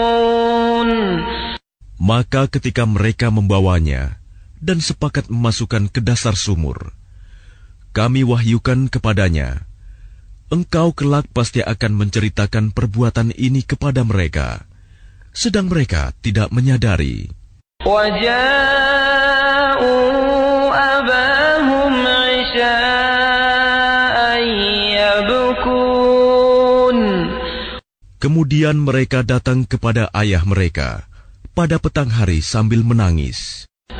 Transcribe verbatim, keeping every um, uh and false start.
Maka ketika mereka membawanya dan sepakat memasukkan ke dasar sumur, kami wahyukan kepadanya, engkau kelak pasti akan menceritakan perbuatan ini kepada mereka, sedang mereka tidak menyadari. Kemudian mereka datang kepada ayah mereka pada petang hari sambil menangis.